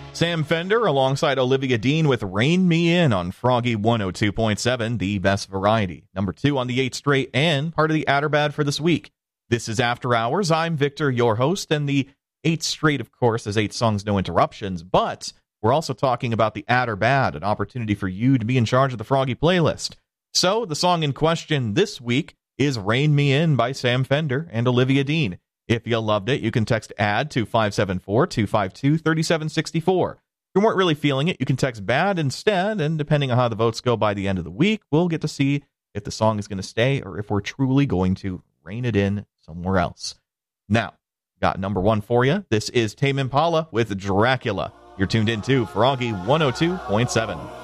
Sam Fender alongside Olivia Dean with Rain Me In on Froggy 102.7, the best variety. Number 2 on the 8th straight and part of the Atterbad for this week. This is After Hours. I'm Victor, your host, and the 8th straight, of course, is 8 songs, no interruptions, but we're also talking about the Atterbad, an opportunity for you to be in charge of the Froggy playlist. So, the song in question this week is Rain Me In by Sam Fender and Olivia Dean. If you loved it, you can text ADD to 574-252-3764. If you weren't really feeling it, you can text BAD instead, and depending on how the votes go by the end of the week, we'll get to see if the song is going to stay or if we're truly going to rein it in somewhere else. Now, got number 1 for you. This is Tame Impala with Dracula. You're tuned in to Froggy 102.7.